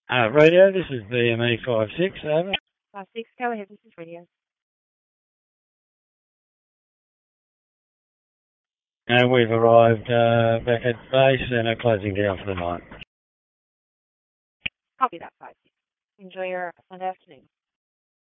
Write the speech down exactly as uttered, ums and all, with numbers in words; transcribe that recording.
Uh, radio, this is B M E five six, over. Five six, go ahead, this is radio. And we've arrived uh, back at base and are closing down for the night. Copy that, five six. Enjoy your Sunday afternoon.